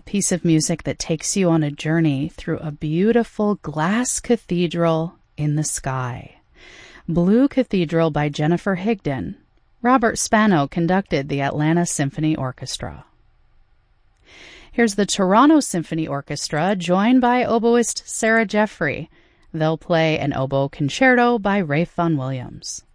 piece of music that takes you on a journey through a beautiful glass cathedral in the sky. Blue Cathedral by Jennifer Higdon. Robert Spano conducted the Atlanta Symphony Orchestra. Here's the Toronto Symphony Orchestra, joined by oboist Sarah Jeffrey. They'll play an oboe concerto by Ralph Vaughan Williams.